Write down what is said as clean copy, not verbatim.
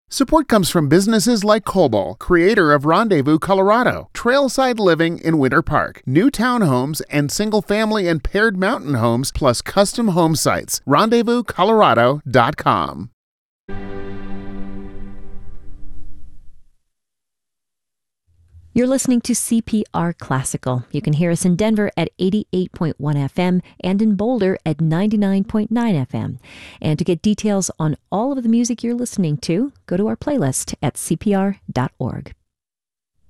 Support comes from businesses like Coble, creator of Rendezvous, Colorado, trailside living in Winter Park, new townhomes and single-family and paired mountain homes, plus custom home sites. RendezvousColorado.com. You're listening to CPR Classical. You can hear us in Denver at 88.1 FM and in Boulder at 99.9 FM. And to get details on all of the music you're listening to, go to our playlist at cpr.org.